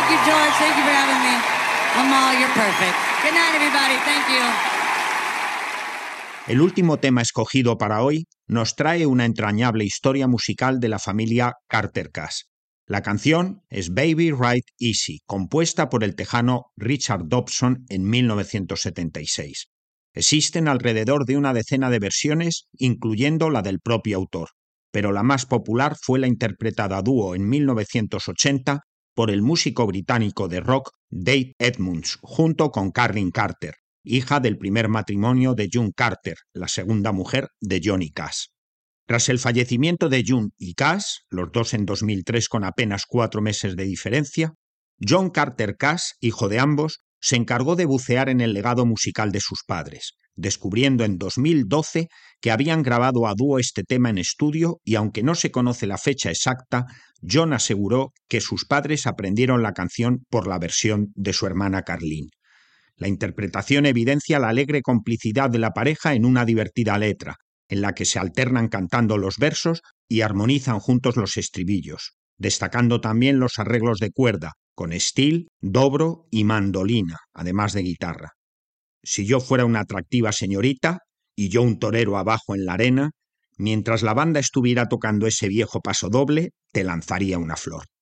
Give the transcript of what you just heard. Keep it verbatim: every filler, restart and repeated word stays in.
you, George. Thank you for having me. Amal, you're perfect. Good night, everybody. Thank you. El último tema escogido para hoy nos trae una entrañable historia musical de la familia Carter Cass. La canción es Baby Ride Easy, compuesta por el tejano Richard Dobson en mil novecientos setenta y seis. Existen alrededor de una decena de versiones, incluyendo la del propio autor, pero la más popular fue la interpretada a dúo en mil novecientos ochenta por el músico británico de rock Dave Edmunds, junto con Carlin Carter, hija del primer matrimonio de June Carter, la segunda mujer de Johnny Cash. Tras el fallecimiento de June y Cash, los dos en dos mil tres con apenas cuatro meses de diferencia, John Carter Cash, hijo de ambos, se encargó de bucear en el legado musical de sus padres, descubriendo en dos mil doce que habían grabado a dúo este tema en estudio y aunque no se conoce la fecha exacta, John aseguró que sus padres aprendieron la canción por la versión de su hermana Carlin. La interpretación evidencia la alegre complicidad de la pareja en una divertida letra, en la que se alternan cantando los versos y armonizan juntos los estribillos, destacando también los arreglos de cuerda, con steel, dobro y mandolina, además de guitarra. Si yo fuera una atractiva señorita y yo un torero abajo en la arena, mientras la banda estuviera tocando ese viejo pasodoble, te lanzaría una flor.